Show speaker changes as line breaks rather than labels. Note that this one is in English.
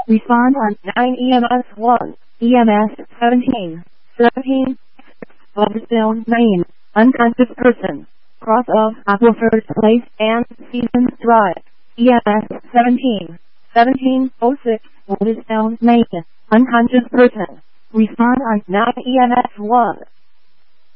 Respond on 9 EMS 1, EMS 17, 17, Bobstone, Maine, unconscious person, cross of Aquifers Place and Seasons Drive, EMS 17, 1706, Bobstone, Maine, unconscious person. Respond on 9 EMS 1.